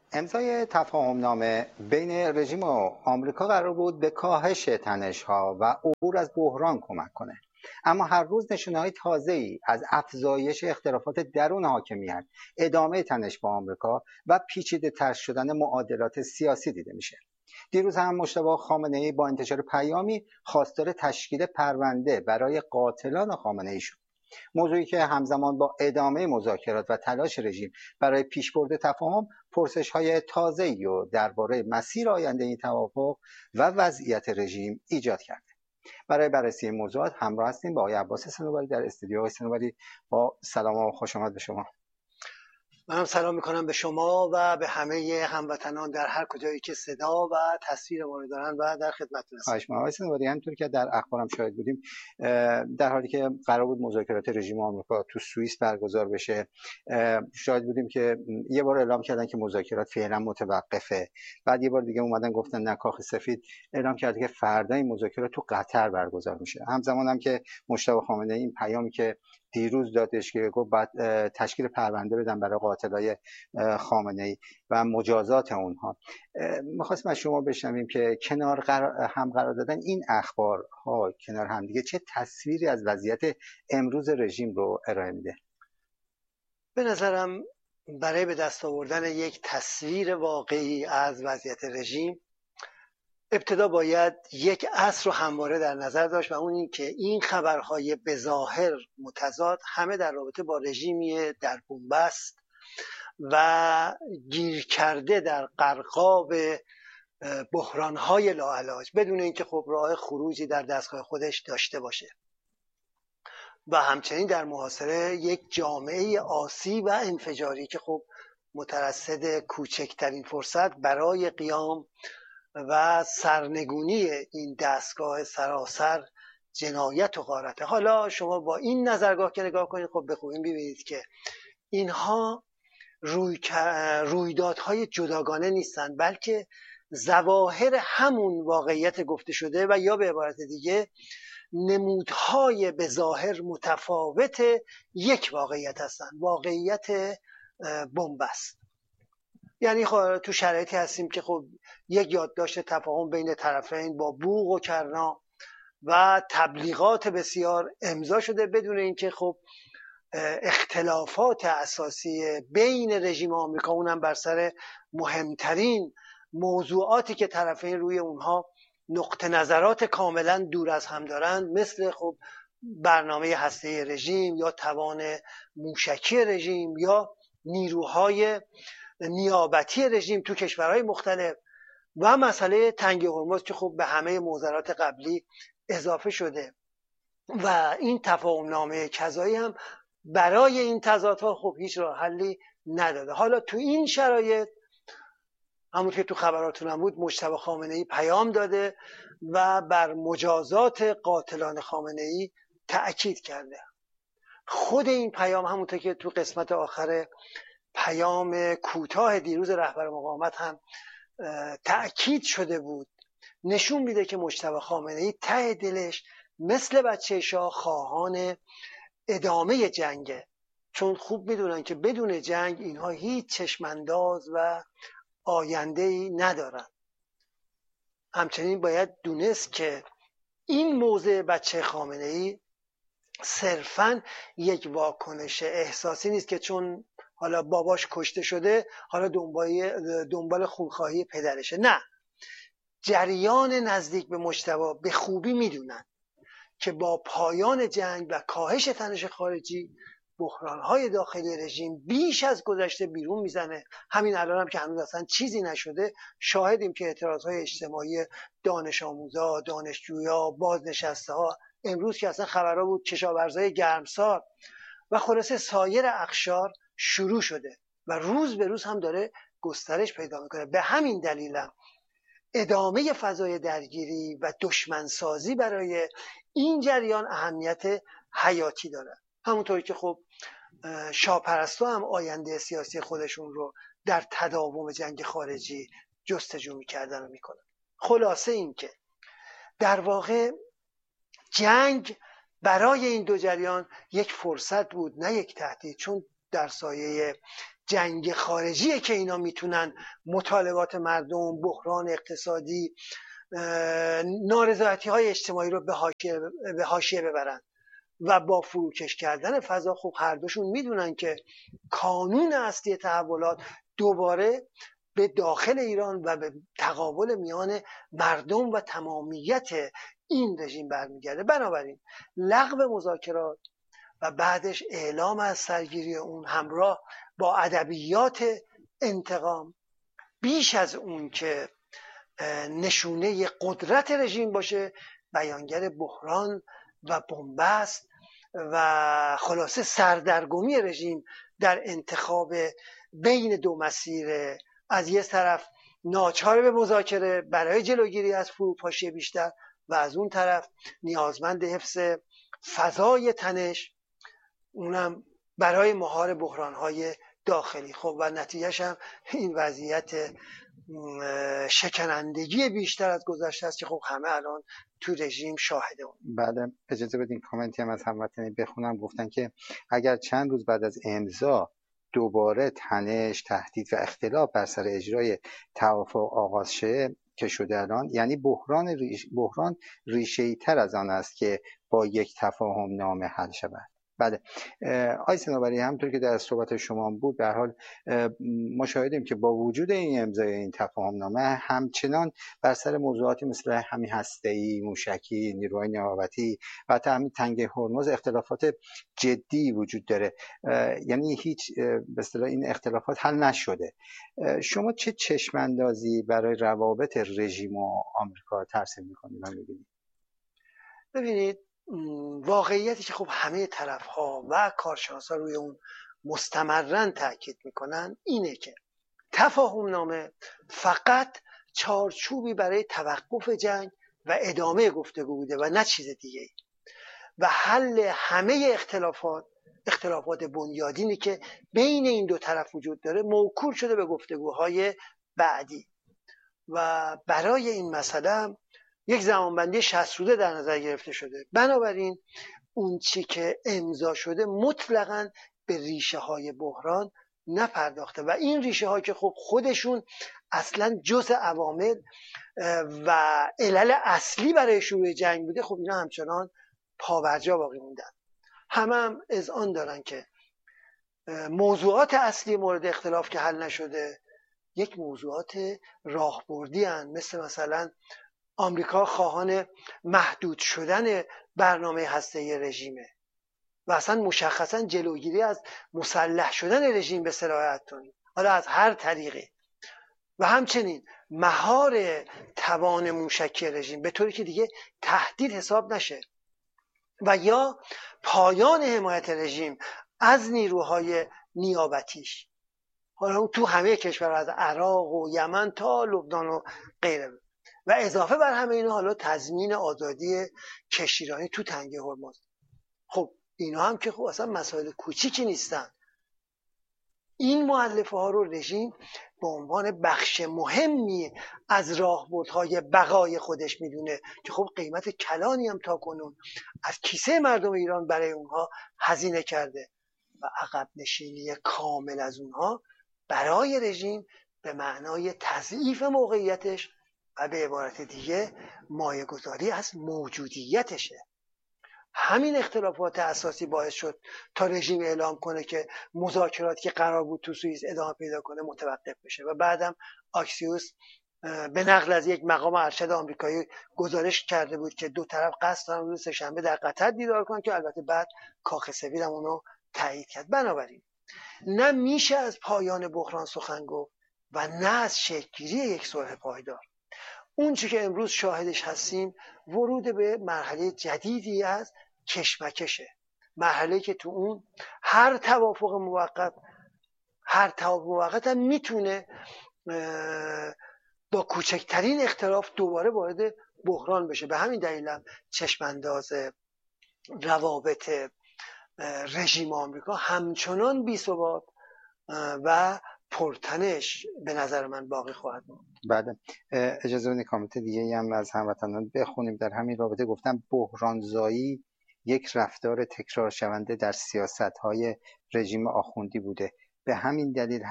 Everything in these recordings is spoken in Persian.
امضای تفاهمنامه بین رژیم و آمریکا قرار بود به کاهش تنش‌ها و عبور از بحران کمک کنه. اما هر روز نشانه‌های تازه‌ای از افزایش اختلافات درون حاکمیت، ادامه تنش با آمریکا و پیچیده‌تر شدن معادلات سیاسی دیده میشه. دیروز هم مجتبی خامنه‌ای با انتشار پیامی خواستار تشکیل پرونده برای قاتلان خامنه‌ای شد. موضوعی که همزمان با ادامه مذاکرات و تلاش رژیم برای پیشبرد تفاهم پرسش‌های تازه‌ای و درباره مسیر آینده این توافق و وضعیت رژیم ایجاد کرده. برای بررسی این موضوعات همراه هستیم با آقای عباس صنوبری در استودیو. آقای صنوبری، با سلام و خوش آمد به شما. منم سلام میکنم به شما و به همه هموطنان در هر کجایی که صدا و تصویر ما رو دارن و در خدمتتون هستم. خواهش می‌کنم. آقای صنوبری، همونطور که در اخبارم شاهد بودیم، در حالی که قرار بود مذاکرات رژیم آمریکا تو سوئیس برگزار بشه، شاهد بودیم که یه بار اعلام کردن که مذاکرات فعلا متوقفه، بعد یه بار دیگه اومدن گفتن نه، کاخ سفید اعلام کرده که فردا این مذاکرات تو قطر برگزار میشه. همزمان هم که مجتبی خامنه‌ای این پیامی که دیروز دادش که گفت بعد تشکیل پرونده بدن برای قاتلای خامنه‌ای و مجازات اونها. می‌خواستم از شما بشنویم که کنار هم قرار دادن این اخبارها کنار هم دیگه چه تصویری از وضعیت امروز رژیم رو ارائه میده؟ به نظرم برای به دست آوردن یک تصویر واقعی از وضعیت رژیم ابتدا باید یک اصل رو همواره در نظر داشت و اون این که این خبرهای بظاهر متضاد همه در رابطه با رژیمی در بنبست و گیر کرده در غرقاب بحران‌های لاعلاج بدون اینکه خب راه خروجی در دستگاه خودش داشته باشه و همچنین در محاصره یک جامعه آسی و انفجاری که خب مترصد کوچکترین فرصت برای قیام و سرنگونی این دستگاه سراسر جنایت و غارته. حالا شما با این نظرگاه که نگاه کنید خب به خوبی ببینید که اینها رویدادهای جداگانه نیستند، بلکه ظواهر همون واقعیت گفته شده و یا به عبارت دیگه نمودهای به ظاهر متفاوت یک واقعیت هستند، واقعیت بنبست. یعنی خب تو شرایطی هستیم که خب یک یادداشت تفاهم بین طرفین با بوق و کرنا و تبلیغات بسیار امضا شده بدون اینکه خب اختلافات اساسی بین رژیم آمریکا، اونم بر سر مهمترین موضوعاتی که طرفین روی اونها نقطه نظرات کاملا دور از هم دارند، مثل خب برنامه هسته‌ای رژیم یا توان موشکی رژیم یا نیروهای نیابتی رژیم تو کشورهای مختلف و مسئله تنگ هرمز که خب به همه معضلات قبلی اضافه شده و این تفاهمنامه کذایی هم برای این تضادها خب هیچ راه حلی نداده. حالا تو این شرایط همون که تو خبراتون هم بود، مجتبی خامنه‌ای پیام داده و بر مجازات قاتلان خامنه‌ای تأکید کرده. خود این پیام همونطور که تو قسمت آخر پیام کوتاه دیروز رهبر مقاومت هم تأکید شده بود، نشون میده که مجتبی خامنه‌ای ته دلش مثل بچه شاه خواهان ادامه جنگه، چون خوب میدونن که بدون جنگ اینها هیچ چشمانداز و آینده‌ای ندارن. همچنین باید دونست که این موضع بچه خامنه‌ای صرفاً یک واکنش احساسی نیست که چون حالا باباش کشته شده حالا دنبال خونخواهی پدرشه. نه، جریان نزدیک به مجتبی به خوبی میدونن که با پایان جنگ و کاهش تنش خارجی بحران‌های داخلی رژیم بیش از گذشته بیرون میزنه. همین الان هم که هنوز اصلا چیزی نشده شاهدیم که اعتراضهای اجتماعی دانش آموزا، دانشجویا، بازنشسته‌ها، امروز که اصلا خبرها بود کشاورزای گرمسار و خلاصه سایر اقشار شروع شده و روز به روز هم داره گسترش پیدا میکنه. به همین دلیلم ادامه فضای درگیری و دشمنسازی برای این جریان اهمیت حیاتی داره. همونطوری که خب شاهپرستو هم آینده سیاسی خودشون رو در تداوم جنگ خارجی جستجو میکردن و میکنن. خلاصه این که در واقع جنگ برای این دو جریان یک فرصت بود نه یک تهدید، چون در سایه جنگ خارجیه که اینا میتونن مطالبات مردم، بحران اقتصادی، نارضایتی های اجتماعی رو به حاشیه ببرن و با فروکش کردن فضا خب هر دوشون میدونن که کانون اصلی تحولات دوباره به داخل ایران و به تقابل میان مردم و تمامیت این رژیم برمیگرده. بنابراین لغو مذاکرات و بعدش اعلام از سرگیری اون همراه با ادبیات انتقام بیش از اون که نشونه قدرت رژیم باشه، بیانگر بحران و بنبست و خلاصه سردرگمی رژیم در انتخاب بین دو مسیر، از یک طرف ناچار به مذاکره برای جلوگیری از فروپاشی بیشتر و از اون طرف نیازمند حفظ فضای تنش، اونم برای مهار بحران‌های داخلی. خب و نتیجهش هم این وضعیت شکنندگی بیشتر از گذشته است که خب همه الان تو رژیم شاهده اون. بعد اجازه بدین کامنتی هم از هموطنی بخونم. گفتن که اگر چند روز بعد از امضا دوباره تنش، تهدید و اختلاف بر سر اجرای توافق آغاز شه که شده الان، یعنی بحران ریشه‌ای تر از آن است که با یک تفاهم نامه حل شود. بله آقای صنوبری، همونطور که در صحبت شما بود، به هر حال ما شاهدیم که با وجود این امضای این تفاهم نامه همچنان بر سر موضوعاتی مثل همین هسته‌ای، موشکی، نیروهای نیابتی و حتی همین تنگه هرمز اختلافات جدی وجود داره، یعنی هیچ به اصطلاح این اختلافات حل نشده. شما چه چشم‌اندازی برای روابط رژیم و آمریکا ترسیم می‌کنید و می‌بینید؟ ببینید واقعیتی که خب همه طرف ها و کارشناسا روی اون مستمرن تاکید میکنن اینه که تفاهم نامه فقط چارچوبی برای توقف جنگ و ادامه گفتگو بوده و نه چیز دیگه ای، و حل همه اختلافات بنیادینی که بین این دو طرف وجود داره موکول شده به گفتگوهای بعدی. و برای این مسئله یک زمانبندی 60 روزه در نظر گرفته شده. بنابراین اون چی که امضا شده مطلقاً به ریشه های بحران نپرداخته و این ریشه ها که خب خودشون اصلا جزء عوامل و علل اصلی برای شروع جنگ بوده، خب اینا همچنان پابرجا باقی موندن. هم اذعان دارن که موضوعات اصلی مورد اختلاف که حل نشده یک موضوعات راهبردی هن، مثلا آمریکا خواهان محدود شدن برنامه هسته‌ای رژیمه و اصلا مشخصا جلوگیری از مسلح شدن رژیم به سلاح اتمی، حالا از هر طریقی، و همچنین مهار توان موشکی رژیم به طوری که دیگه تهدید حساب نشه، و یا پایان حمایت رژیم از نیروهای نیابتیش، حالا تو همه کشورها از عراق و یمن تا لبنان و غیره، و اضافه بر همه اینا حالا تضمین آزادی کشتیرانی تو تنگه هرمز. خب اینا هم که خب اصلا مسائل کوچیکی نیستن. این مؤلفه ها رو رژیم به عنوان بخش مهمی از راهبردهای بقای خودش میدونه که خب قیمت کلانی هم تاکنون از کیسه مردم ایران برای اونها هزینه کرده و عقب نشینی کامل از اونها برای رژیم به معنای تضعیف موقعیتش و به عبارت دیگه مایه‌گذاری از موجودیتشه. همین اختلافات اساسی باعث شد تا رژیم اعلام کنه که مذاکراتی که قرار بود تو سوئیس ادامه پیدا کنه متوقف بشه و بعدم آکسیوس به نقل از یک مقام ارشد آمریکایی گزارش کرده بود که دو طرف قصد دارن روز سه‌شنبه در قطر دیدار کنن، که البته بعد کاخ سفید هم اونو تایید کرد. بنابراین نه میشه از پایان بحران سخن گفت و نه از شکل‌گیری یک صلح پایدار. اون چی که امروز شاهدش هستیم ورود به مرحله جدیدی از کشمکشه، مرحله که تو اون هر توافق موقت هم میتونه با کوچکترین اختلاف دوباره وارد بحران بشه. به همین دلیل هم چشمانداز روابط رژیم آمریکا همچنان بی‌ثبات و پرتنش به نظر من باقی خواهد بود. بعد اجازه بدید کامنت دیگه هم از هموطنان بخونیم. در همین رابطه گفتم بحرانزایی یک رفتار تکرار شونده در سیاست‌های رژیم آخوندی بوده. به همین دلیل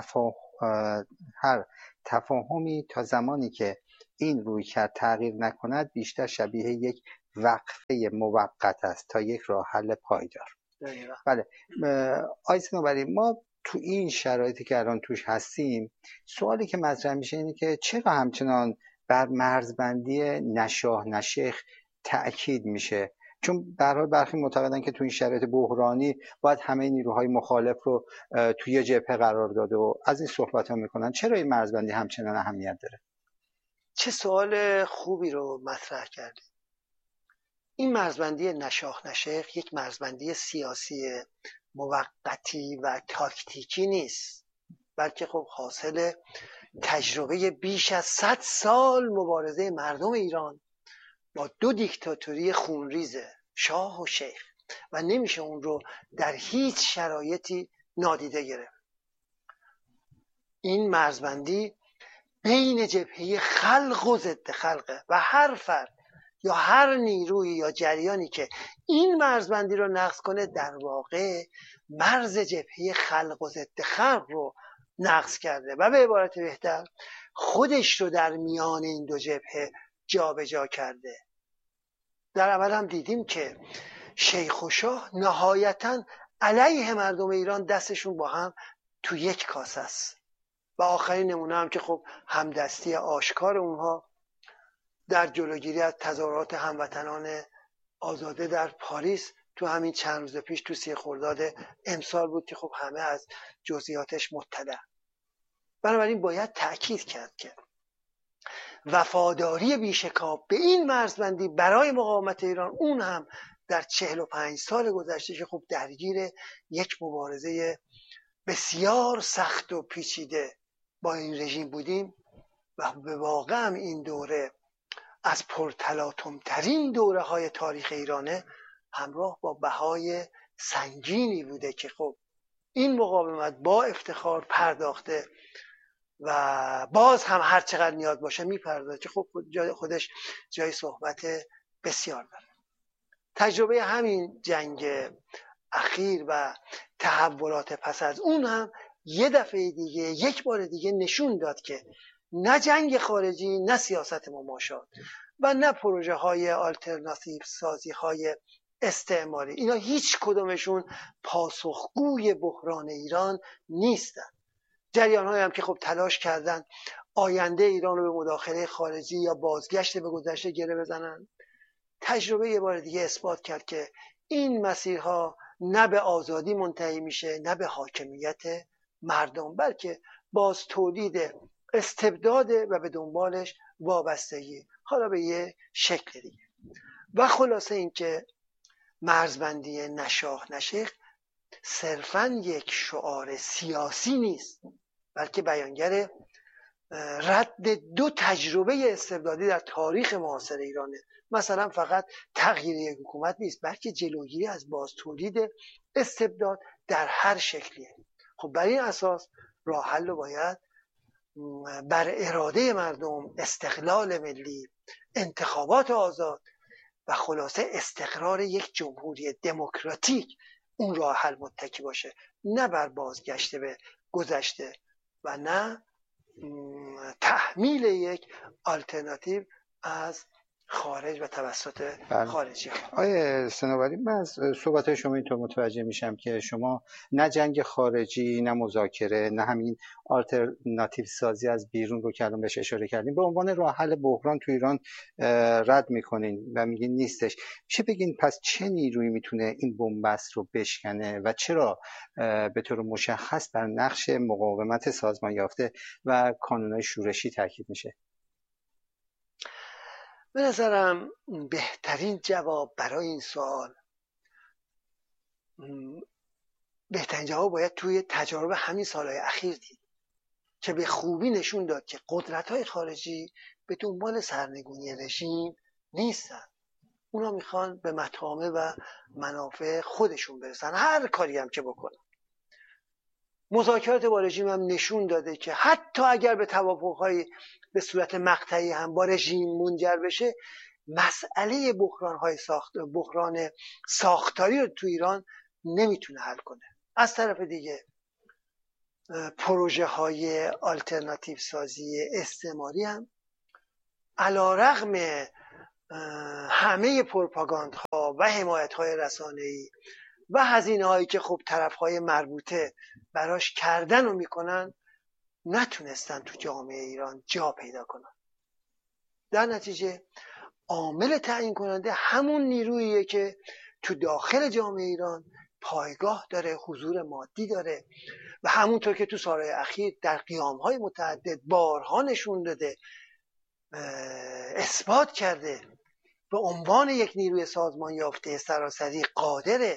هر تفاهمی تا زمانی که این رویکرد تغییر نکند بیشتر شبیه یک وقفه موقت است تا یک راه حل پایدار. بله آقای صنوبری، ما تو این شرایطی که الان توش هستیم، سوالی که مطرح میشه اینه که چرا همچنان بر مرزبندی نشاه نشیخ تأکید میشه؟ چون به هر حال برخی معتقدن که تو این شرایط بحرانی باید همه نیروهای مخالف رو توی جبهه قرار داده و از این صحبت‌ها میکنن. چرا این مرزبندی همچنان اهمیت داره؟ چه سوال خوبی رو مطرح کردید. این مرزبندی نشاه نشیخ یک مرزبندی سیاسی موقتی و تاکتیکی نیست، بلکه خب حاصل تجربه بیش از 100 سال مبارزه مردم ایران با دو دیکتاتوری خونریزه، شاه و شیخ، و نمیشه اون رو در هیچ شرایطی نادیده گرفت. این مرزبندی بین جبهه خلق و ضد خلقه و هر فرد یا هر نیروی یا جریانی که این مرزبندی رو نقض کنه در واقع مرز جبهه خلق و ضد خلق رو نقض کرده و به عبارت بهتر خودش رو در میان این دو جبهه جابجا کرده. در اول هم دیدیم که شیخ و شاه نهایتاً علیه مردم ایران دستشون با هم تو یک کاسه است و آخرین نمونه هم که خب همدستی آشکار اونها در جلوگیری از تظاهرات هموطنان آزاده در پاریس تو همین چند روز پیش تو 30 خرداد امسال بود که خب همه از جزئیاتش مطلع. بنابراین باید تأکید کرد که وفاداری بیشکاف به این مرزبندی برای مقاومت ایران، اون هم در 45 سال گذشته که خب درگیر یک مبارزه بسیار سخت و پیچیده با این رژیم بودیم و به واقع هم این دوره از پرتلاطم‌ترین دوره‌های تاریخ ایرانه، همراه با بهای سنگینی بوده که خب این مقاومت با افتخار پرداخته و باز هم هر چقدر نیاز باشه میپردازه که خب خودش جای صحبت بسیار داره. تجربه همین جنگ اخیر و تحولات پس از اون هم یه دفعه دیگه، یک بار دیگه نشون داد که نه جنگ خارجی، نه سیاست مماشات و نه پروژه های آلترناتیو سازی های استعماری، اینا هیچ کدومشون پاسخگوی بحران ایران نیستن. جریان های هم که خب تلاش کردن آینده ایران رو به مداخله خارجی یا بازگشت به گذشته گره بزنن، تجربه یه بار دیگه اثبات کرد که این مسیرها نه به آزادی منتهی میشه نه به حاکمیت مردم، بلکه باز تولید استبداد و به دنبالش وابستگی، حالا به یه شکل دیگه. و خلاصه این که مرزبندی نشاه نشیخ صرفاً یک شعار سیاسی نیست، بلکه بیانگر رد دو تجربه استبدادی در تاریخ معاصر ایرانه. مثلا فقط تغییر یک حکومت نیست، بلکه جلوگیری از باز تولید استبداد در هر شکلیه. خب بر این اساس راه حل رو باید بر اراده مردم، استقلال ملی، انتخابات آزاد و خلاصه استقرار یک جمهوری دموکراتیک اون راه حل متکی باشه، نه بر بازگشت به گذشته و نه تحمیل یک آلترناتیو از خارج و توسط خارجی ها. آیه صنوبری، من از صحبت شما اینطور متوجه میشم که شما نه جنگ خارجی، نه مذاکره، نه همین آلترناتیو سازی از بیرون رو که الان بهش اشاره کردیم به عنوان راه حل بحران تو ایران رد میکنین و میگین نیستش. میشه بگین پس چه نیرویی میتونه این بن‌بست رو بشکنه و چرا به طور مشخص بر نقش مقاومت سازمان یافته و کانون‌های شورشی تاکید میشه؟ به نظرم بهترین جواب برای این سوال، بهترین جواب باید توی تجارب همین سالهای اخیر دید که به خوبی نشون داد که قدرت‌های خارجی به دنبال سرنگونی رژیم نیستن. اونا میخوان به مطامع و منافع خودشون برسن، هر کاری هم که بکنن. مذاکرات با رژیم هم نشون داده که حتی اگر به توافق‌های به صورت مقطعی هم با رژیم منجر بشه، مسئله بحران ساختاری رو تو ایران نمیتونه حل کنه. از طرف دیگه پروژه های آلترناتیو سازی استعماری هم علیرغم همه پروپاگاندها و حمایت های رسانه‌ای و هزینه هایی که خب طرف های مربوطه براش کردن و میکنن، نتونستن تو جامعه ایران جا پیدا کنن. در نتیجه عامل تعیین کننده همون نیروییه که تو داخل جامعه ایران پایگاه داره، حضور مادی داره و همونطور که تو سالهای اخیر در قیامهای متعدد بارها نشون داده، اثبات کرده، به عنوان یک نیروی سازمان یافته سراسری قادر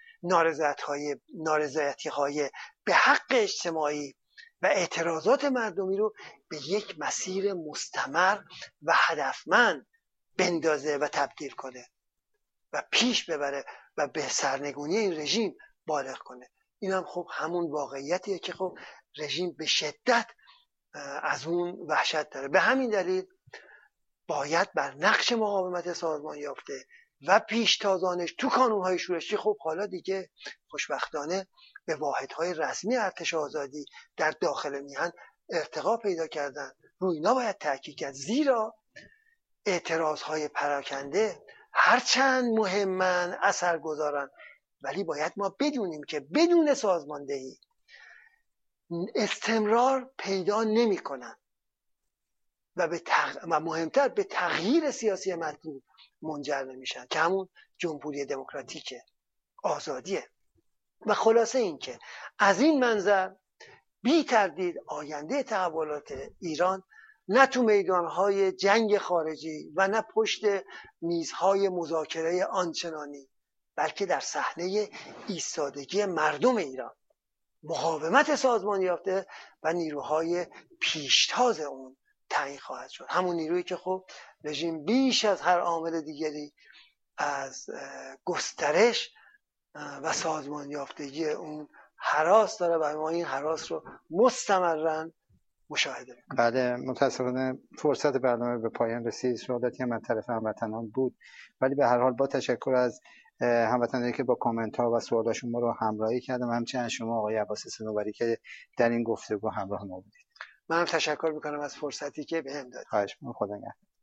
نارضایتی های به حق اجتماعی و اعتراضات مردمی رو به یک مسیر مستمر و هدفمند بندازه و تبدیل کنه و پیش ببره و به سرنگونی این رژیم بالغ کنه. این هم خب همون واقعیتیه که خب رژیم به شدت از اون وحشت داره. به همین دلیل باید بر نقش مقاومت سازمان یافته و پیشتازانش تو کانونهای شورشی، خب حالا دیگه خوشبختانه به واحدهای رسمی ارتش آزادی در داخل میهن ارتقا پیدا کردن، روی اینا باید تاکید کرد، زیرا اعتراضهای پراکنده هرچند مهمن، اثر گذارن، ولی باید ما بدونیم که بدون سازماندهی استمرار پیدا نمی کنن و مهمتر به تغییر سیاسی مطلوب منجر نمیشن که همون جمهوری دموکراتیک آزادیه. و خلاصه این که از این منظر بی تردید آینده تحولات ایران نه تو میدانهای جنگ خارجی و نه پشت میزهای مذاکره آنچنانی، بلکه در صحنه ایستادگی مردم ایران، مقاومت سازمان یافته و نیروهای پیشتاز اون تعیین خواهد شد. همون نیرویی که خب رژیم بیش از هر عامل دیگری از گسترش و سازمان یافتگی اون هراس داره و ما این هراس رو مستمرن مشاهده میکنیم. بله، متاسفانه فرصت برنامه به پایان رسید. سوالاتی هم از طرف هموطنان بود، ولی به هر حال با تشکر از هموطنانی که با کامنت ها و سوالاشون ما رو همراهی کردم، همچنین شما آقای عباس صنوبری که در این گفتگو همراه ما بودید. منم تشکر میکنم از فرصتی که بهم دادید. خواهش می‌کنم. خدا نگهدار.